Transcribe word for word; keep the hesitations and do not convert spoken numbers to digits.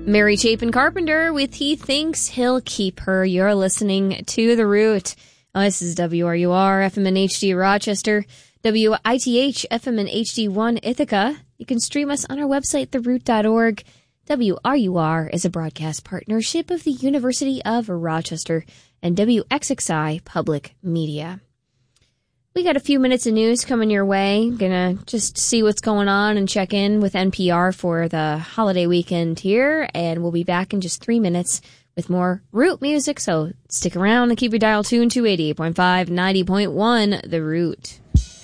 Mary Chapin Carpenter with He Thinks He'll Keep Her. You're listening to The Root. Oh, this is W R U R, F M and H D Rochester, W I T H, F M and H D one Ithaca. You can stream us on our website, the root dot org. W R U R is a broadcast partnership of the University of Rochester and W X X I Public Media. We got a few minutes of news coming your way. Gonna just see what's going on and check in with N P R for the holiday weekend here. And we'll be back in just three minutes with more Root music. So stick around and keep your dial tuned to eighty-eight point five, ninety point one The Root.